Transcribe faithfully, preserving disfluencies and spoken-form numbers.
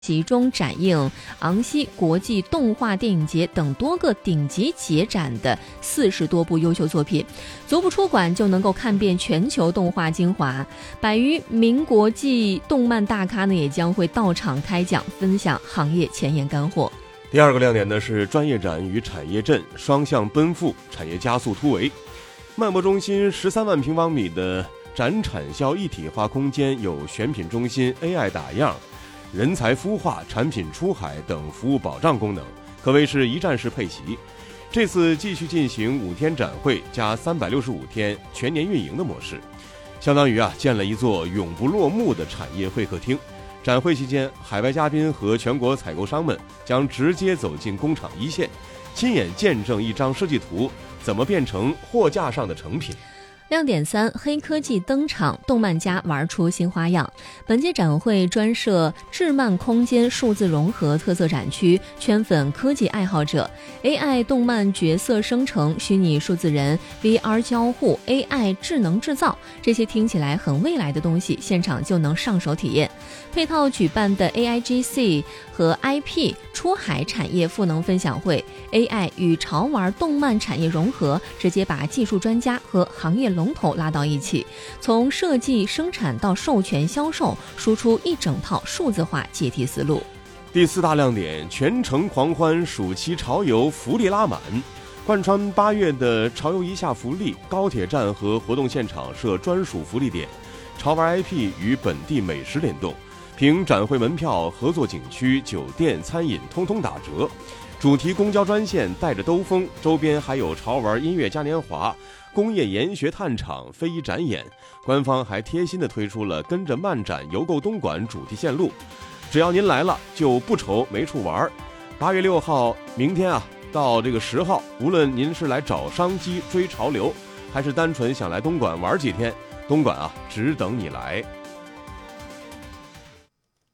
集中展映昂西国际动画电影节等多个顶级节展的四十多部优秀作品，足不出馆就能够看遍全球动画精华。百余名国际动漫大咖呢也将会到场开讲，分享行业前沿干货。 第二个亮点呢是专业展与产业镇双向奔赴，产业加速突围。漫博中心十三万平方米的展产销一体化空间，有选品中心、A I 打样、人才孵化、产品出海等服务保障功能，可谓是一站式配齐。这次继续进行五天展会加三百六十五天全年运营的模式，相当于啊建了一座永不落幕的产业会客厅。展会期间，海外嘉宾和全国采购商们将直接走进工厂一线，亲眼见证一张设计图怎么变成货架上的成品。 亮点三，黑科技登场，动漫家玩出新花样。本届展会专设智漫空间数字融合特色展区，圈粉科技爱好者。A I 动漫角色生成、虚拟数字人、V R 交互、A I 智能制造，这些听起来很未来的东西，现场就能上手体验。配套举办的 A I G C 和 I P 出海产业赋能分享会， A I 与潮玩动漫产业融合，直接把技术专家和行业龙头拉到一起，从设计生产到授权销售，输出一整套数字化阶梯思路。 第四大亮点，全城狂欢，暑期潮游福利拉满。贯穿八月的潮游一下福利，高铁站和活动现场设专属福利点，潮玩 I P 与本地美食联动，凭展会门票、合作景区、酒店、餐饮通通打折。主题公交专线带着兜风，周边还有潮玩音乐嘉年华、工业研学探场、非遗展演。官方还贴心地推出了跟着漫展游购东莞主题线路，只要您来了就不愁没处玩。八月六号，明天啊到这个十号，无论您是来找商机追潮流，还是单纯想来东莞玩几天，东莞啊只等你来。